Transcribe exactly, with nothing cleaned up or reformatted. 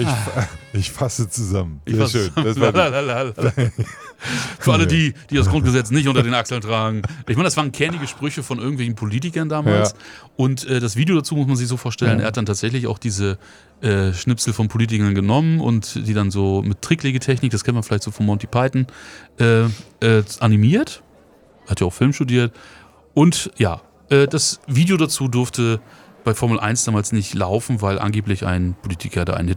Ich, ich fasse zusammen. Ich Sehr fasse schön. Das war Lalalala. Für alle die, die das Grundgesetz nicht unter den Achseln tragen. Ich meine, das waren kernige Sprüche von irgendwelchen Politikern damals. Ja. Und äh, das Video dazu muss man sich so vorstellen, Ja. er hat dann tatsächlich auch diese äh, Schnipsel von Politikern genommen und die dann so mit Tricklegetechnik, das kennt man vielleicht so von Monty Python, äh, äh, animiert. Hat ja auch Film studiert. Und ja, äh, das Video dazu durfte bei Formel eins damals nicht laufen, weil angeblich ein Politiker da einen